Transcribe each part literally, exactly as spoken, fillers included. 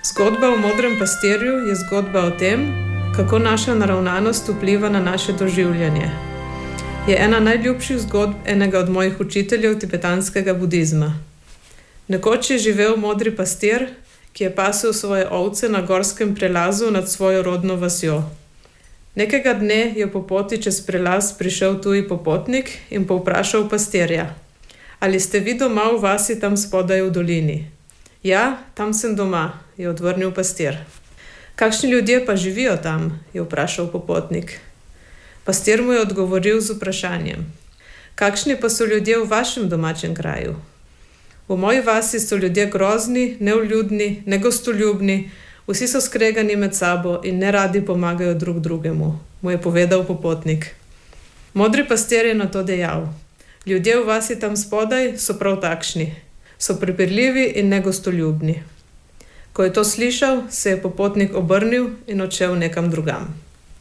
Zgodba o modrem pastirju je zgodba o tem, kako naša naravnanost vpliva na naše doživljanje. Je ena najljubših zgodb enega od mojih učiteljev tibetanskega budizma. Nekoč je živel modri pastir, ki je pasel svoje ovce na gorskem prelazu nad svojo rodno vasjo. Nekega dne je po poti čez prelaz prišel tuji popotnik in povprašal pastirja: "Ali ste vi doma v vasi tam spodaj v dolini?" "Ja, tam sem doma," je odvrnil pastir. "Kakšni ljudje pa živijo tam?" je vprašal popotnik. Pastir mu je odgovoril z vprašanjem: "Kakšni pa so ljudje v vašem domačem kraju?" "V moji vasi so ljudje grozni, nevljudni, negostoljubni, vsi so skregani med sabo in neradi pomagajo drug drugemu," mu je povedal popotnik. Modri pastir je nato dejal: "Ljudje v vasi tam spodaj so prav takšni. So prepirljivi in negostoljubni." Ko je to slišal, se je popotnik obrnil in odšel nekam drugam.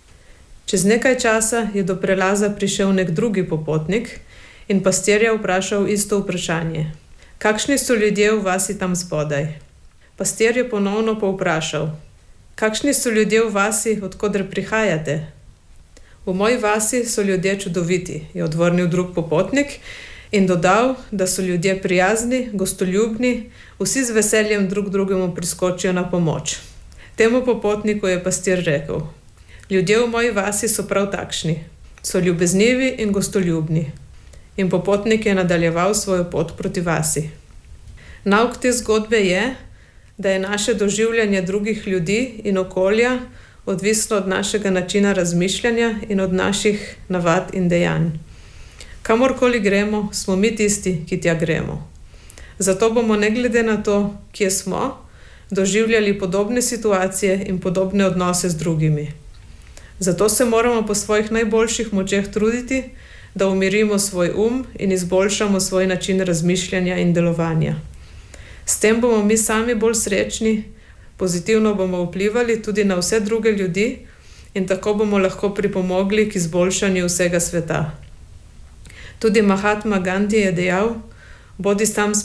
Čez nekaj časa je do prelaza prišel nek drugi popotnik in pastirja vprašal isto vprašanje: "Kakšni so ljudje v vasi tam spodaj?" Pastir je ponovno povprašal: "Kakšni so ljudje v vasi, od koder prihajate?" "V moji vasi so ljudje čudoviti," je odvrnil drug popotnik in dodal, da so ljudje prijazni, gostoljubni, vsi z veseljem drug drugemu priskočijo na pomoč. Temu popotniku je pastir rekel: "Ljudje v moji vasi so prav takšni. So ljubeznivi in gostoljubni." In popotnik je nadaljeval svojo pot proti vasi. Nauk te zgodbe je, da je naše doživljanje drugih ljudi in okolja odvisno od našega načina razmišljanja in od naših navad in dejanj. Kamorkoli gremo, smo mi tisti, ki tja gremo. Zato bomo ne glede na to, kje smo, doživljali podobne situacije in podobne odnose z drugimi. Zato se moramo po svojih najboljših močeh truditi, da umirimo svoj um in izboljšamo svoj način razmišljanja in delovanja. S tem bomo mi sami bolj srečni, pozitivno bomo vplivali tudi na vse druge ljudi in tako bomo lahko pripomogli k izboljšanju vsega sveta. Tudi Mahatma Gandhi je dejal: "Bodi sam